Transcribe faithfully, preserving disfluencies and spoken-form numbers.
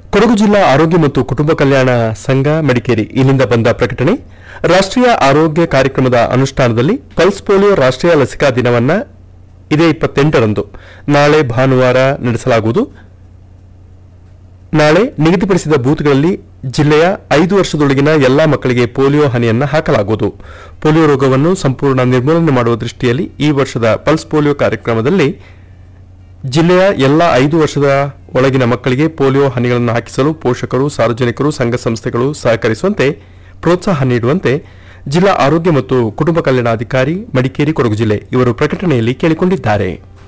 ಕೊಡಗು ಜಿಲ್ಲಾ ಆರೋಗ್ಯ ಮತ್ತು ಕುಟುಂಬ ಕಲ್ಯಾಣ ಸಂಘ ಮಡಿಕೇರಿ ಇಲ್ಲಿಂದ ಬಂದ ಪ್ರಕಟಣೆ. ರಾಷ್ಟ್ರೀಯ ಆರೋಗ್ಯ ಕಾರ್ಯಕ್ರಮದ ಅನುಷ್ಠಾನದಲ್ಲಿ ಪಲ್ಸ್ ಪೋಲಿಯೋ ರಾಷ್ಟ್ರೀಯ ಲಸಿಕಾ ದಿನವನ್ನು ಇದೇ ಇಪ್ಪತ್ತೆಂಟರಂದು ನಾಳೆ ಭಾನುವಾರ ನಡೆಸಲಾಗುವುದು. ನಾಳೆ ನಿಗದಿಪಡಿಸಿದ ಬೂತ್ಗಳಲ್ಲಿ ಜಿಲ್ಲೆಯ ಐದು ವರ್ಷದೊಳಗಿನ ಎಲ್ಲಾ ಮಕ್ಕಳಿಗೆ ಪೋಲಿಯೋ ಹನಿಯನ್ನು ಹಾಕಲಾಗುವುದು. ಪೋಲಿಯೋ ರೋಗವನ್ನು ಸಂಪೂರ್ಣ ನಿರ್ಮೂಲನೆ ಮಾಡುವ ದೃಷ್ಟಿಯಲ್ಲಿ ಈ ವರ್ಷದ ಪಲ್ಸ್ ಪೋಲಿಯೋ ಕಾರ್ಯಕ್ರಮದಲ್ಲಿ ಜಿಲ್ಲೆಯ ಎಲ್ಲ ಐದು ವರ್ಷದ ಒಳಗಿನ ಮಕ್ಕಳಿಗೆ ಪೋಲಿಯೋ ಹನಿಗಳನ್ನು ಹಾಕಿಸಲು ಪೋಷಕರು, ಸಾರ್ವಜನಿಕರು, ಸಂಘ ಸಂಸ್ಥೆಗಳು ಸಹಕರಿಸುವಂತೆ ಪ್ರೋತ್ಸಾಹ ನೀಡುವಂತೆ ಜಿಲ್ಲಾ ಆರೋಗ್ಯ ಮತ್ತು ಕುಟುಂಬ ಕಲ್ಯಾಣಾಧಿಕಾರಿ ಮಡಿಕೇರಿ ಕೊಡಗು ಜಿಲ್ಲೆ ಇವರು ಪ್ರಕಟಣೆಯಲ್ಲಿ ಕೇಳಿಕೊಂಡಿದ್ದಾರೆ.